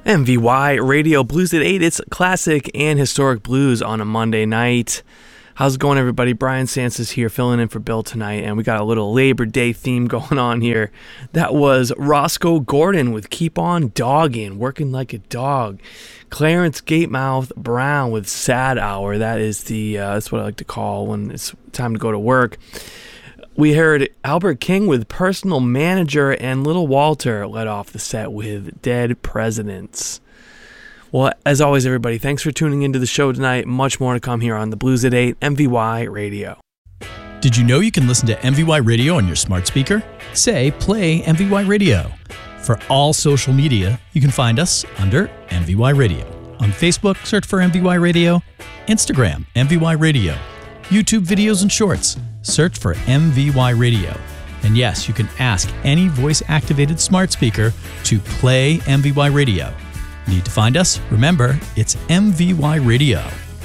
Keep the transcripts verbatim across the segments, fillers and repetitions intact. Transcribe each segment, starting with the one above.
M V Y Radio Blues at eight. It's classic and historic blues on a Monday night. How's it going, everybody? Brian Sances here, filling in for Bill tonight, and we got a little Labor Day theme going on here. That was Roscoe Gordon with Keep On Dogging, Working Like a Dog. Clarence Gatemouth Brown with Sad Hour. That is the uh, that's what I like to call when it's time to go to work. We heard Albert King with Personal Manager, and Little Walter led off the set with Dead Presidents. Well, as always, everybody, thanks for tuning into the show tonight. Much more to come here on the Blues at eight, M V Y Radio. Did you know you can listen to M V Y Radio on your smart speaker? Say, play M V Y Radio. For all social media, you can find us under M V Y Radio. On Facebook, search for M V Y Radio. Instagram, M V Y Radio. YouTube videos and shorts, search for M V Y Radio. And yes, you can ask any voice-activated smart speaker to play M V Y Radio. Need to find us? Remember, it's M V Y Radio.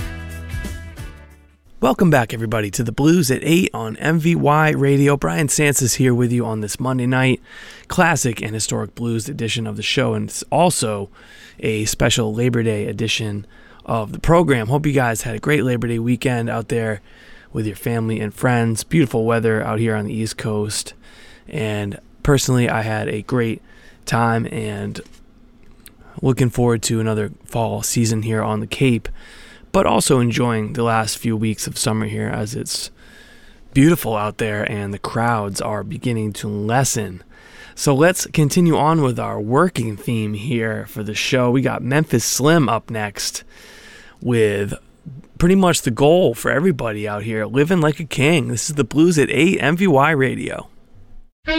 Welcome back, everybody, to the Blues at eight on M V Y Radio. Brian Sances here with you on this Monday night classic and historic blues edition of the show, and it's also a special Labor Day edition of the program. Hope you guys had a great Labor Day weekend out there with your family and friends. Beautiful weather out here on the East Coast, and personally, I had a great time and looking forward to another fall season here on the Cape, but also enjoying the last few weeks of summer here as it's beautiful out there and the crowds are beginning to lessen. So let's continue on with our working theme here for the show. We got Memphis Slim up next with pretty much the goal for everybody out here, living like a king. This is the Blues at eight, M V Y Radio.